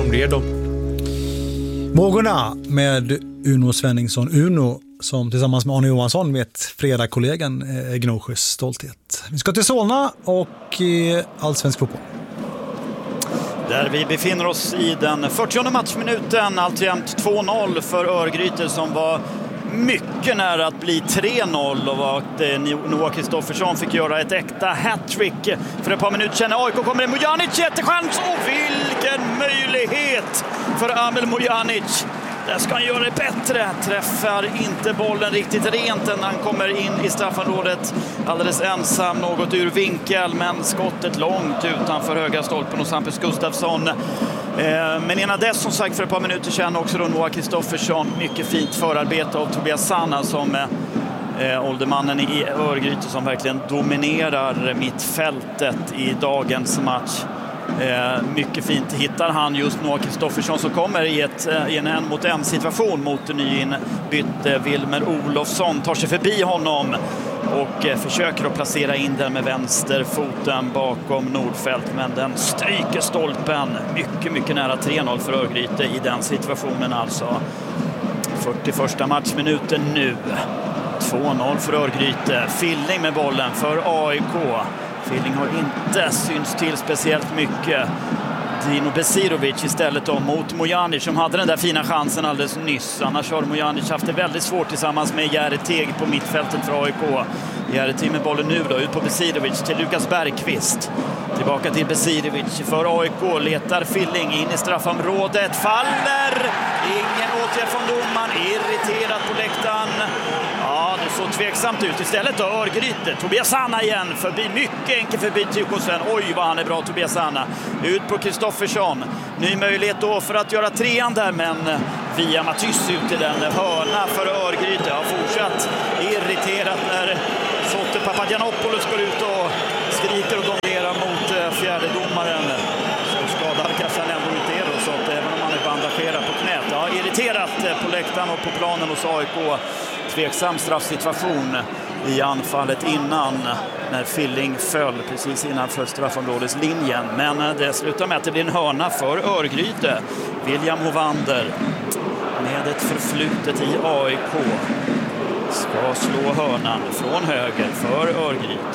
de blir de. Vågorna med Uno Svenningsson. Uno som tillsammans med Arne Johansson vet fredagskollegan Gnosjös stolthet. Vi ska till Solna och allsvensk fotboll. Där vi befinner oss i den 40:e matchminuten, alltjämt 2-0 för Örgryte som var mycket nära att bli 3-0 och att Noah Kristoffersson fick göra ett äkta hattrick för ett par minuter sedan. AIK kommer in, Mojanic, jättechans och vilken möjlighet för Amel Mojanic. Där ska han göra det bättre. Träffar inte bollen riktigt rent när han kommer in i straffområdet. Alldeles ensam, något ur vinkel, men skottet långt utanför högra stolpen och Hampus Gustafsson. Men innan dess, som sagt, för ett par minuter sedan också då Noah Kristoffersson. Mycket fint förarbete av Tobias Sanna som åldermannen i Örgryte som verkligen dominerar mittfältet i dagens match. Mycket fint hittar han just Noah Kristoffersson som kommer i en en-mot-en situation mot nyinbytte Wilmer Olofsson. Tar sig förbi honom och försöker att placera in den med vänsterfoten bakom Nordfeldt, men den stryker stolpen. Mycket nära 3-0 för Örgryte i den situationen alltså. 41:a matchminuten nu. 2-0 för Örgryte. Filling med bollen för AIK. Filling har inte synts till speciellt mycket. Dino Besirovic istället då mot Mojanic som hade den där fina chansen alldeles nyss. Annars har Mojanic haft det väldigt svårt tillsammans med Jere Teg på mittfältet för AIK. Jere Teg med bollen nu då, ut på Besirovic till Lukas Bergqvist. Tillbaka till Besirovic för AIK. Letar Filling in i straffområdet. Faller! Ingen åtgärd från domaren. Irriterad på läktaren. Ja, det såg tveksamt ut. Istället då Örgryte. Tobias Sanna igen. Mycket enkelt förbi Tykosen. Oj vad han är bra, Tobias Sanna. Ut på Kristoffersson. Ny möjlighet då för att göra trean där, men via Matys ut i den hörna för Örgryte. Har fortsatt irriterat när Sotte Papagiannopoulos går ut och skriker och dominerar mot fjärdedomaren. Så skadar kanske han ändå inte är då, så att även om han är bandagerad på knät. Ja, irriterat på läktaren och på planen hos AIK. Tveksam straffsituation i anfallet innan när Filling föll precis innanför straffområdeslinjen. Men det slutar med att det blir en hörna för Örgryte. William Hovander med ett förflutet i AIK ska slå hörnan från höger för Örgryte.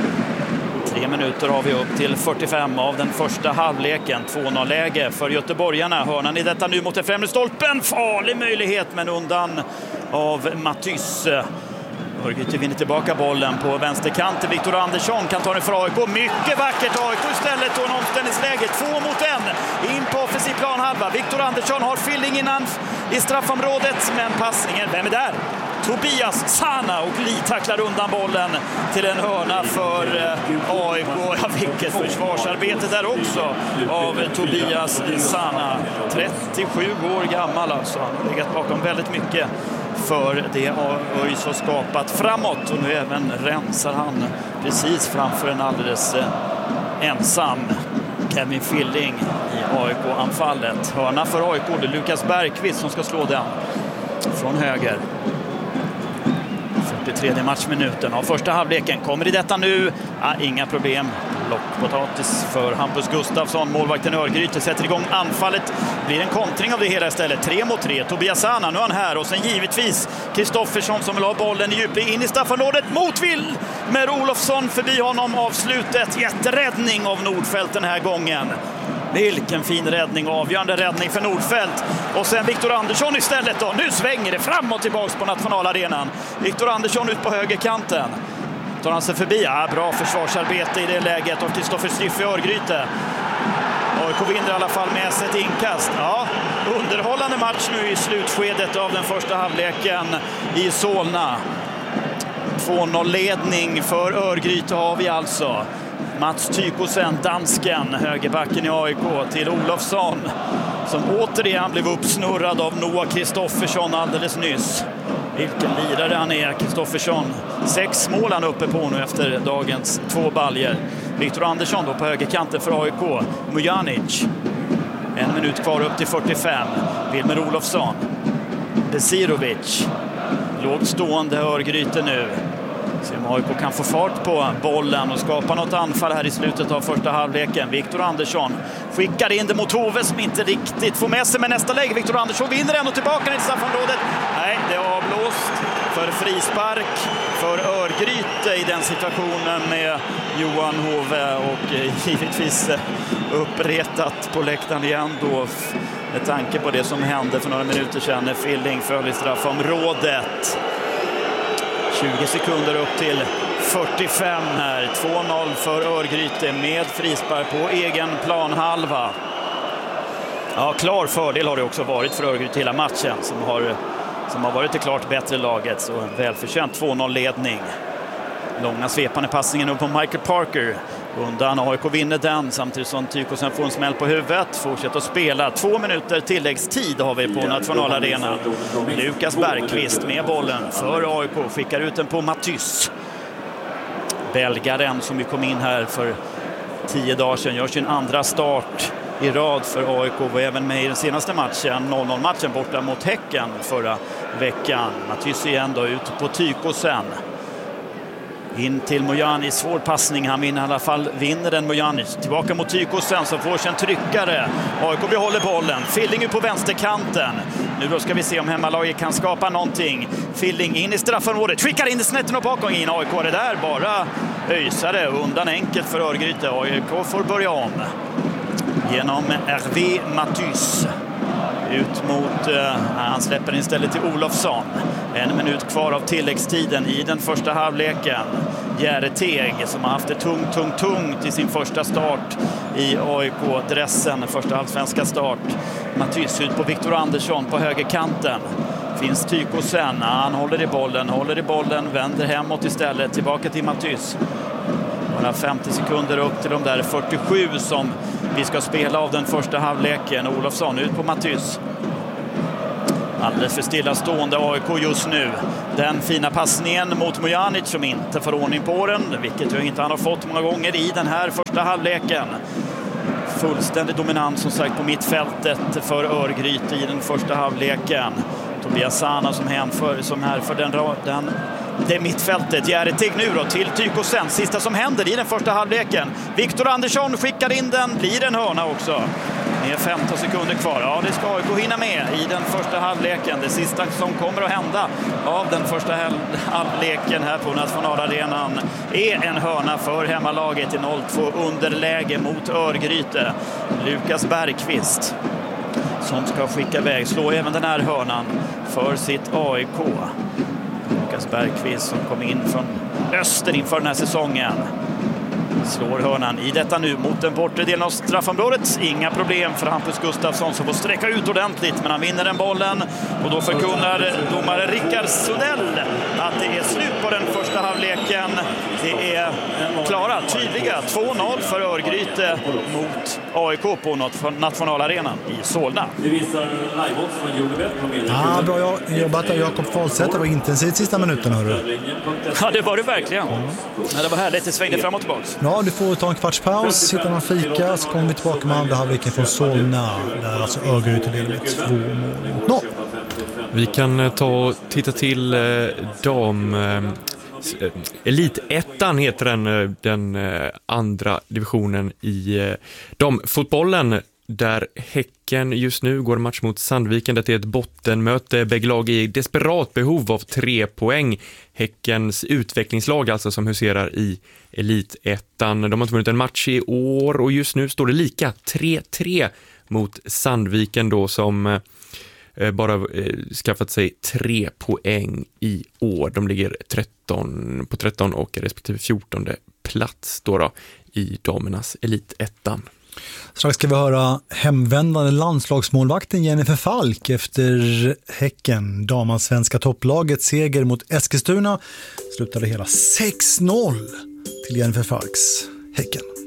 3 minuter har vi upp till 45 av den första halvleken. 2-0-läge för göteborgarna. Hörnan i detta nu mot den främre stolpen. Farlig möjlighet, men undan av Matys. Örgryte vinner tillbaka bollen på vänsterkanten. Viktor Andersson kan ta den för AIK. Mycket vackert AIK istället, och en omställningsläge. 2 mot 1 in på offensiv planhalva. Viktor Andersson har Filling innan i straffområdet, men passningen, vem är där? Tobias Sanna, och Li tacklar undan bollen till en hörna för AIK. Ja, vilket försvarsarbete där också av Tobias Sanna. 37 år gammal alltså. Han har legat bakom väldigt mycket för det ÖIS har skapat framåt, och nu även rensar han precis framför en alldeles ensam Kevin Filling i AIK-anfallet. Hörna för AIK, det är Lukas Bergqvist som ska slå den från höger. 43:e matchminuten av första halvleken kommer i detta nu. Inga problem. Lockpotatis för Hampus Gustafsson. Målvakten Örgryte sätter igång anfallet. Blir en kontring av det hela istället. 3 mot 3. Tobias Sanna, nu är han här. Och sen givetvis Kristoffersson som vill ha bollen i djupled in i straffområdet mot Wilmer Olofsson. Förbi honom avslutet. Jätteräddning av Nordfeldt den här gången. Vilken fin räddning, avgörande räddning för Nordfeldt. Och sen Viktor Andersson istället då. Nu svänger det fram och tillbaka på nationalarenan. Viktor Andersson ut på högerkanten. Tar han sig förbi. Bra försvarsarbete i det läget av Kristoffer Striff i Örgryte. AIK vinner i alla fall med ett inkast. Underhållande match nu i slutskedet av den första halvleken i Solna. 2-0-ledning för Örgryte har vi alltså. Mats Tykosen, dansken, högerbacken i AIK, till Olofsson som återigen blev uppsnurrad av Noah Kristoffersson alldeles nyss. Vilken lirare han är, Kristoffersson. 6 mål han uppe på nu efter dagens 2 baljer. Viktor Andersson då på högerkanten för AIK. Mojanic. 1 minut kvar upp till 45. Wilmer Olofsson. Besirovic. Lågt stående Örgryte nu. Se om AIK kan få fart på bollen och skapa något anfall här i slutet av första halvleken. Viktor Andersson skickar in det mot Hove som inte riktigt får med sig med nästa lägg. Viktor Andersson vinner ändå tillbaka i straffområdet. Nej, det är avblåst för frispark för Örgryte i den situationen med Johan Hove och givetvis uppretat på läktaren igen då med tanke på det som hände för några minuter sedan när Filling föll i straffområdet. 20 sekunder upp till 45 här. 2-0 för Örgryte med frispark på egen planhalva. Ja, klar fördel har det också varit för Örgryte hela matchen som har varit det klart bättre laget. Så en välförtjänt 2-0-ledning. Långa svepande passningen upp på Michael Parker. Undan AIK vinner den samtidigt som Tykosen får en smäll på huvudet. Fortsätter att spela. 2 minuter tilläggstid har vi på Nationalarenan. Lukas Bergqvist med bollen för AIK. Skickar ut den på Matys. Belgaren som ju kom in här för 10 dagar sedan. Gör sin andra start i rad för AIK. Var även med i den senaste matchen. 0-0-matchen borta mot Häcken förra veckan. Matys igen då ut på Tykosen. In till Mojanic, svår passning, han vinner i alla fall, vinner den Mojanic. Tillbaka mot Tykosen som får sig en tryckare. AIK behåller bollen, Filling på vänsterkanten. Nu då ska vi se om hemmalaget kan skapa någonting. Filling in i straffområdet, skickar in i snätten och bakom in. AIK är det där, bara öjsade undan enkelt för Örgryte. AIK får börja om genom RV Matys. Ut mot, han släpper istället till Olofsson. 1 minut kvar av tilläggstiden i den första halvleken. Järeteg som har haft det tungt i sin första start i AIK-dressen. Första allsvenska start. Matys ut på Viktor Andersson på högerkanten. Finns Tykosen, han håller i bollen, vänder hemåt istället. Tillbaka till Matys. Bara 50 sekunder upp till de där 47 som vi ska spela av den första halvleken. Olofsson ut på Matys. Alldeles för stillastående AIK just nu. Den fina passningen mot Mojanic som inte får ordning på den, vilket jag inte han har fått många gånger i den här första halvleken. Fullständig dominans som sagt på mittfältet för Örgryte i den första halvleken. Tobias Sana som här för det mittfältet. Järeteg nu då till Tykosen. Sista som händer i den första halvleken. Viktor Andersson skickar in den. Blir en hörna också. Med 15 sekunder kvar. Ja, det ska AIK hinna med i den första halvleken. Det sista som kommer att hända av den första halvleken här på Nationalarenan är en hörna för hemmalaget i 0-2 underläge mot Örgryte. Lukas Bergqvist som ska skicka iväg, slå även den här hörnan för sitt AIK. Lukas Bergqvist som kom in från öster inför den här säsongen. Slår hörnan i detta nu mot den bortre delen av straffområdet. Inga problem för Hampus Gustafsson som får sträcka ut ordentligt, men han vinner den bollen. Och då förkunnar domare Rickard Sudell att det är slut på den första halvleken. Det är klara, tydliga 2-0 för Örgryte mot AIK på Nationalarenan i Solna. Det visar live-odds från Jordebet. Ja, bra jobbat av Jakob Fahlstedt. Det var intensivt sista minuten, hörru. Ja, det var det verkligen. Ja, det var härligt, det svängde fram och tillbaka. Ja, du får ta en kvarts paus, sitta någon fika, så kommer vi tillbaka med andra halvleken från Solna. Där alltså Örgryte leder med 2-0. Vi kan ta och titta till Elitettan heter den andra divisionen i damfotbollen, där Häcken just nu går match mot Sandviken. Det är ett bottenmöte. Bägge lag är i desperat behov av 3 poäng. Häckens utvecklingslag alltså som huserar i Elitettan. De har inte vunnit en match i år och just nu står det lika 3-3 mot Sandviken då som bara skaffat sig 3 poäng i år. De ligger på 13 och respektive 14 plats då i damernas Elitettan. Strax ska vi höra hemvändande landslagsmålvakten Jennifer Falk efter Häcken. Damans svenska topplaget seger mot Eskilstuna slutade hela 6-0 till Jennifer Falks Häcken.